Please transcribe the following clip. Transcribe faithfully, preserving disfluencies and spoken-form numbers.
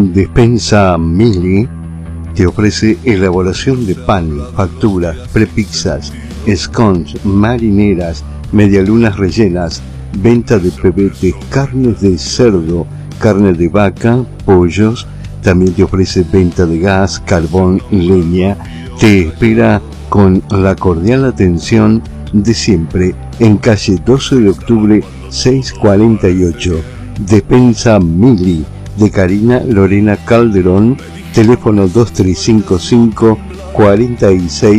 Despensa Mili te ofrece elaboración de pan, facturas, prepizzas, scones, marineras, medialunas rellenas, venta de pebetes, carnes de cerdo, carne de vaca, pollos. También te ofrece venta de gas, carbón y leña. Te espera con la cordial atención de siempre en calle doce de octubre seiscientos cuarenta y ocho. Despensa Mili de Karina Lorena Calderón, teléfono dos tres cinco cinco cuarenta y seis